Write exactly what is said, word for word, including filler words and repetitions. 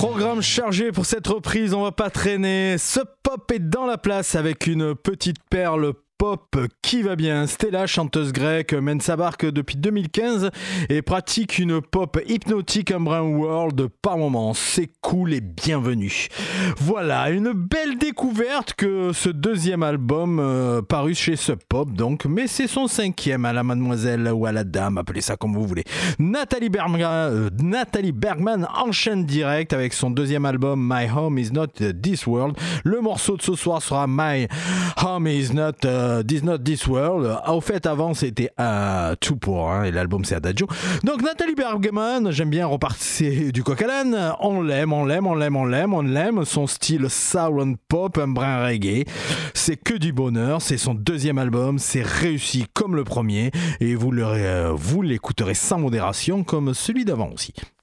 Programme chargé pour cette reprise, on va pas traîner. Ce pop est dans la place avec une petite perle pop qui va bien. Stella, chanteuse grecque, mène sa barque depuis deux mille quinze et pratique une pop hypnotique Embrain World par moments. C'est cool et bienvenue. Voilà, une belle découverte que ce deuxième album euh, paru chez Sub Pop donc, mais c'est son cinquième à la mademoiselle ou à la dame, appelez ça comme vous voulez. Nathalie Bergman, euh, Nathalie Bergman enchaîne direct avec son deuxième album My Home Is Not This World. Le morceau de ce soir sera My Home Is Not uh, This Not This World. Au fait, avant c'était uh, Tout pour hein, et l'album c'est Adagio. Donc Nathalie Bergman, j'aime bien repartir du coq à l'âne. On l'aime, on l'aime, on l'aime, on l'aime, on l'aime. Son style soul pop, un brin reggae, c'est que du bonheur. C'est son deuxième album, c'est réussi comme le premier et vous, le, euh, vous l'écouterez sans modération comme celui d'avant aussi.